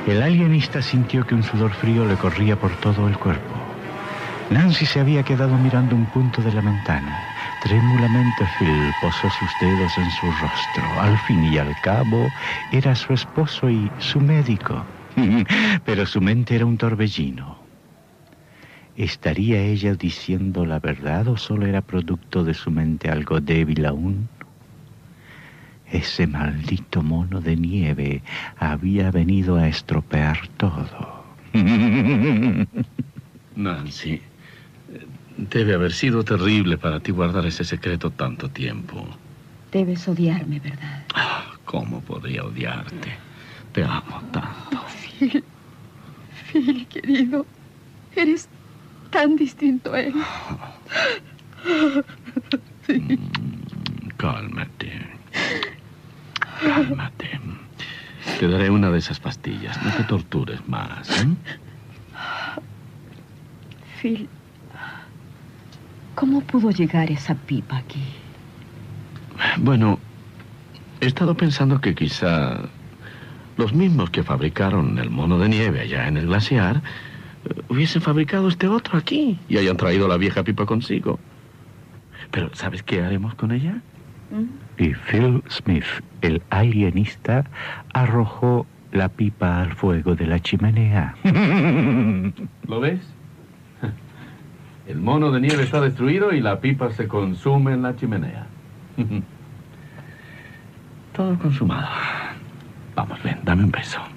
El alienista sintió que un sudor frío le corría por todo el cuerpo. Nancy se había quedado mirando un punto de la ventana. Trémulamente Phil posó sus dedos en su rostro. Al fin y al cabo, era su esposo y su médico. Pero su mente era un torbellino. ¿Estaría ella diciendo la verdad o solo era producto de su mente algo débil aún? Ese maldito mono de nieve había venido a estropear todo. Nancy, debe haber sido terrible para ti guardar ese secreto tanto tiempo. Debes odiarme, ¿verdad? ¿Cómo podría odiarte? Te amo tanto. Phil, querido, eres tan distinto a él. Sí. Cálmate. Cálmate. Te daré una de esas pastillas. No te tortures más, ¿eh? Phil, ¿cómo pudo llegar esa pipa aquí? Bueno, he estado pensando que quizá los mismos que fabricaron el mono de nieve allá en el glaciar hubiesen fabricado este otro aquí y hayan traído la vieja pipa consigo. Pero, ¿sabes qué haremos con ella? Y Phil Smith, el alienista, arrojó la pipa al fuego de la chimenea. ¿Lo ves? El mono de nieve está destruido y la pipa se consume en la chimenea. Todo consumado. Vamos, ven, dame un beso.